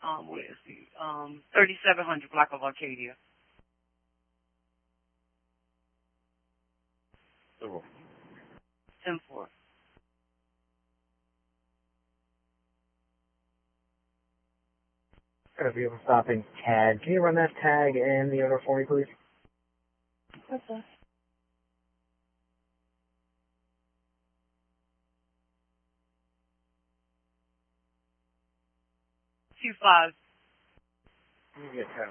where is he? 3700 block of Arcadia. Civil. 10-4. Got a vehicle stopping tag. Can you run that tag and the other for me, please? Okay. Q5. Let me get 10.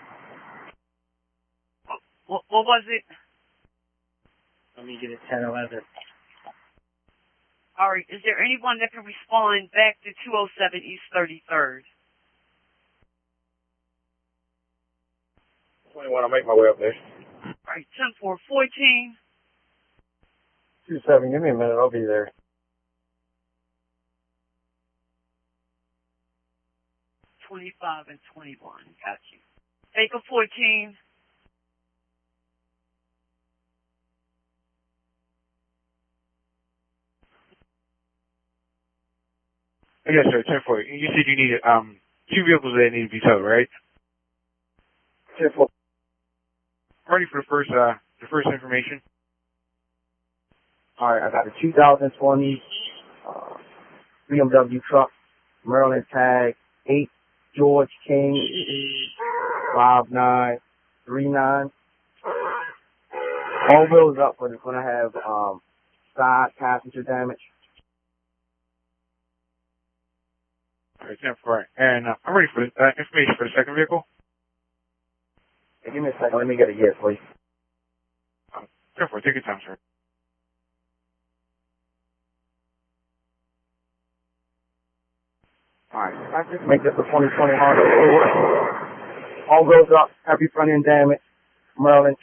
What was it? Let me get it 1011. All right. Is there anyone that can respond back to 207 East 33rd? 21, I'll make my way up there. All right. 10-4. 14. 27, give me a minute, I'll be there. 25 and 21. Got you. Baker 14. Yes, sir. 10-4. You said you needed 2 vehicles that need to be towed, right? 10-4. Ready for the first information. Alright, I got a 2020 BMW truck, Maryland tag, 8 George King 5939. All wheels up, but it's going to have side passenger damage. Alright, 10-4. And I'm ready for information for the second vehicle. Hey, give me a second, let me get a yes, please. 10-4, take your time, sir. Alright, I just make this a 2020 Honda. All goes up, heavy front end damage, Maryland